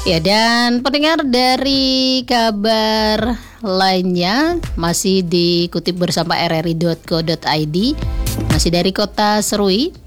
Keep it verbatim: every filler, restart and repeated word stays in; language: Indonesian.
Ya, dan pendengar, dari kabar lainnya masih dikutip bersama r r i dot co dot i d, masih dari Kota Serui.